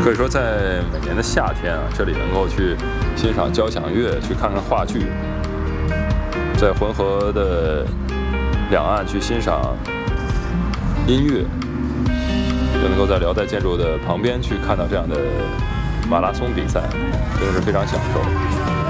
可以说，在每年的夏天啊，这里能够去欣赏交响乐，去看看话剧，在浑河的两岸去欣赏音乐，又能够在辽代建筑的旁边去看到这样的马拉松比赛，真的是非常享受。